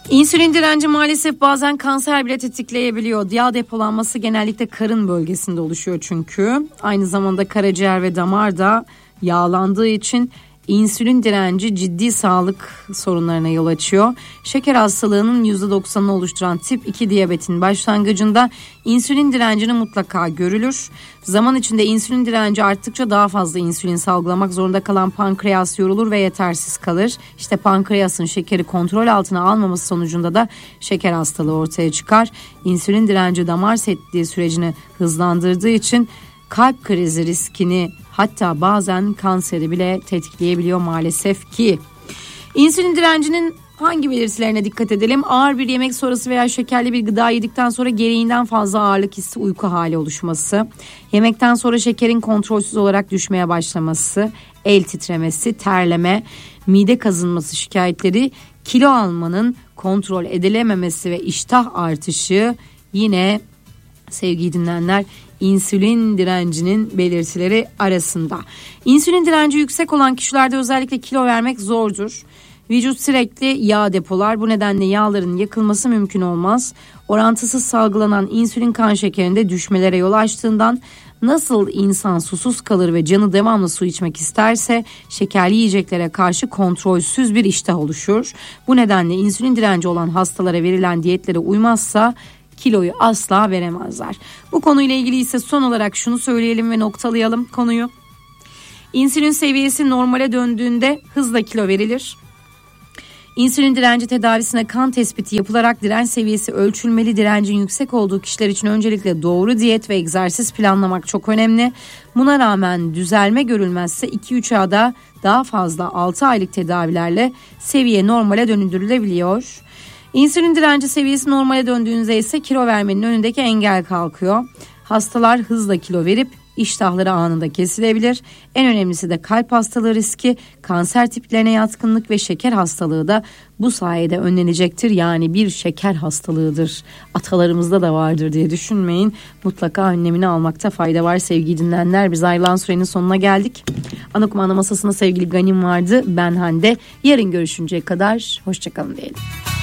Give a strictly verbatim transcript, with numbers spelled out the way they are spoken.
İnsülin direnci maalesef bazen kanser bile tetikleyebiliyor. Yağ depolanması genellikle karın bölgesinde oluşuyor çünkü. Aynı zamanda karaciğer ve damar da yağlandığı için insülin direnci ciddi sağlık sorunlarına yol açıyor. Şeker hastalığının yüzde doksanını oluşturan tip iki diyabetin başlangıcında insülin direncini mutlaka görülür. Zaman içinde insülin direnci arttıkça daha fazla insülin salgılamak zorunda kalan pankreas yorulur ve yetersiz kalır. İşte pankreasın şekeri kontrol altına almaması sonucunda da şeker hastalığı ortaya çıkar. İnsülin direnci damar setliği sürecini hızlandırdığı için kalp krizi riskini, hatta bazen kanseri bile tetikleyebiliyor maalesef ki. İnsülin direncinin hangi belirtilerine dikkat edelim? Ağır bir yemek sonrası veya şekerli bir gıda yedikten sonra gereğinden fazla ağırlık hissi, uyku hali oluşması, yemekten sonra şekerin kontrolsüz olarak düşmeye başlaması, el titremesi, terleme, mide kazınması şikayetleri, kilo almanın kontrol edilememesi ve iştah artışı yine sevgili dinleyenler insülin direncinin belirtileri arasında. İnsülin direnci yüksek olan kişilerde özellikle kilo vermek zordur. Vücut sürekli yağ depolar. Bu nedenle yağların yakılması mümkün olmaz. Orantısız salgılanan insülin kan şekerinde düşmelere yol açtığından nasıl insan susuz kalır ve canı devamlı su içmek isterse şekerli yiyeceklere karşı kontrolsüz bir iştah oluşur. Bu nedenle insülin direnci olan hastalara verilen diyetlere uymazsa kiloyu asla veremezler. Bu konuyla ilgili ise son olarak şunu söyleyelim ve noktalayalım konuyu. İnsülin seviyesi normale döndüğünde hızla kilo verilir. İnsülin direnci tedavisine kan tespiti yapılarak direnç seviyesi ölçülmeli. Direncin yüksek olduğu kişiler için öncelikle doğru diyet ve egzersiz planlamak çok önemli. Buna rağmen düzelme görülmezse iki üç ayda daha fazla altı aylık tedavilerle seviye normale döndürülebiliyor. İnsülin direnci seviyesi normale döndüğünde ise kilo vermenin önündeki engel kalkıyor. Hastalar hızla kilo verip iştahları anında kesilebilir. En önemlisi de kalp hastalığı riski, kanser tiplerine yatkınlık ve şeker hastalığı da bu sayede önlenecektir. Yani bir şeker hastalığıdır, atalarımızda da vardır diye düşünmeyin. Mutlaka önlemini almakta fayda var sevgili dinleyenler. Biz ayrılan sürenin sonuna geldik. Ana kumanda masasında sevgili Ganim vardı, ben Hande. Yarın görüşünceye kadar hoşçakalın diyelim.